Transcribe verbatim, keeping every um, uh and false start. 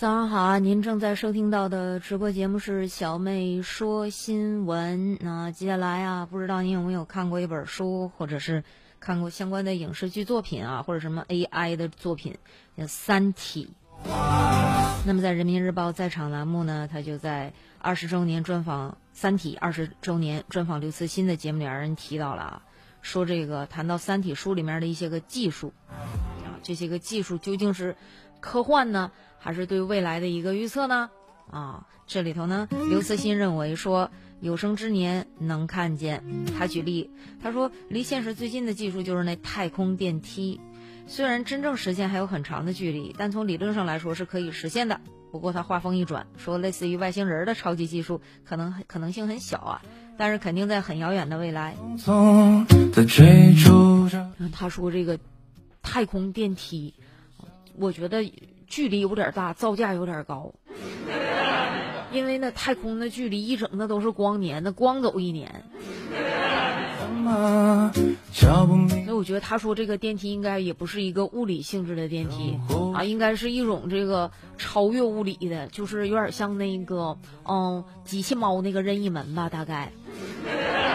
早上好啊！您正在收听到的直播节目是小妹说新闻。那接下来啊，不知道您有没有看过一本书，或者是看过相关的影视剧作品啊，或者什么 A I 的作品，叫《三体》。那么在人民日报在场栏目呢，他就在二十周年专访《三体》二十周年专访刘慈欣的节目里，让人提到了啊，说这个谈到《三体》书里面的一些个技术啊，这些个技术究竟是科幻呢，还是对未来的一个预测呢？啊，这里头呢，刘慈欣认为说，有生之年能看见。他举例，他说离现实最近的技术就是那太空电梯，虽然真正实现还有很长的距离，但从理论上来说是可以实现的。不过他话锋一转，说类似于外星人的超级技术可能可能性很小啊，但是肯定在很遥远的未来。他说这个太空电梯，我觉得距离有点大，造价有点高，因为那太空的距离一整那都是光年，那光走一年。所以我觉得他说这个电梯应该也不是一个物理性质的电梯啊，应该是一种这个超越物理的，就是有点像那个嗯机器猫那个任意门吧，大概